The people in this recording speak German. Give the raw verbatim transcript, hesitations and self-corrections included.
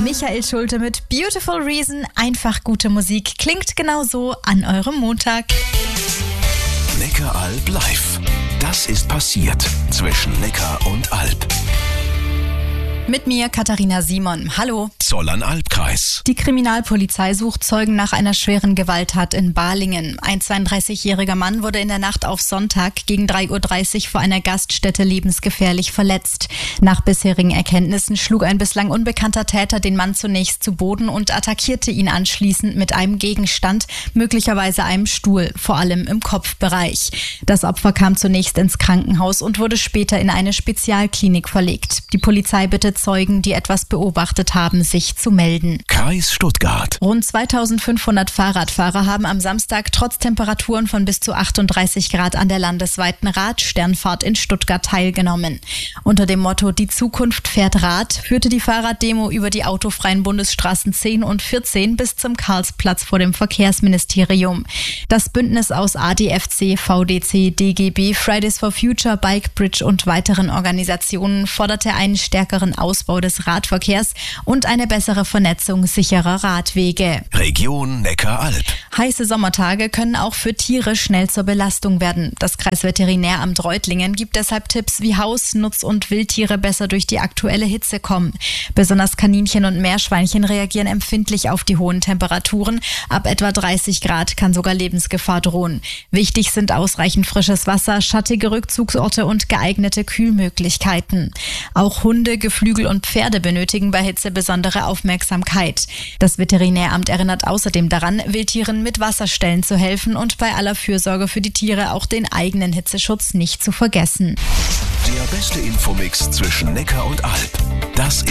Michael Schulte mit Beautiful Reason. Einfach gute Musik. Klingt genau so an eurem Montag. Neckaralb live. Das ist passiert zwischen Neckar und Alb. Mit mir Katharina Simon. Hallo. Zollern-Alb-Kreis. Die Kriminalpolizei sucht Zeugen nach einer schweren Gewalttat in Balingen. Ein zweiunddreißigjähriger Mann wurde in der Nacht auf Sonntag gegen drei Uhr dreißig vor einer Gaststätte lebensgefährlich verletzt. Nach bisherigen Erkenntnissen schlug ein bislang unbekannter Täter den Mann zunächst zu Boden und attackierte ihn anschließend mit einem Gegenstand, möglicherweise einem Stuhl, vor allem im Kopfbereich. Das Opfer kam zunächst ins Krankenhaus und wurde später in eine Spezialklinik verlegt. Die Polizei bittet Zeugen, die etwas beobachtet haben, sich zu melden. Kreis Stuttgart. Rund zweitausendfünfhundert Fahrradfahrer haben am Samstag trotz Temperaturen von bis zu achtunddreißig Grad an der landesweiten Radsternfahrt in Stuttgart teilgenommen. Unter dem Motto "Die Zukunft fährt Rad" führte die Fahrraddemo über die autofreien Bundesstraßen zehn und vierzehn bis zum Karlsplatz vor dem Verkehrsministerium. Das Bündnis aus A D F C, V D C, D G B, Fridays for Future, Bike Bridge und weiteren Organisationen forderte einen stärkeren Ausbau des Radverkehrs und eine bessere Vernetzung sicherer Radwege. Region Neckar-Alb. Heiße Sommertage können auch für Tiere schnell zur Belastung werden. Das Kreisveterinäramt Reutlingen gibt deshalb Tipps, wie Haus-, Nutz- und Wildtiere besser durch die aktuelle Hitze kommen. Besonders Kaninchen und Meerschweinchen reagieren empfindlich auf die hohen Temperaturen. Ab etwa dreißig Grad kann sogar Lebensgefahr drohen. Wichtig sind ausreichend frisches Wasser, schattige Rückzugsorte und geeignete Kühlmöglichkeiten. Auch Hunde, Geflügel und Pferde benötigen bei Hitze besondere Aufmerksamkeit. Das Veterinäramt erinnert außerdem daran, Wildtieren mit Wasserstellen zu helfen und bei aller Fürsorge für die Tiere auch den eigenen Hitzeschutz nicht zu vergessen. Der beste Infomix zwischen Neckar und Alb. Das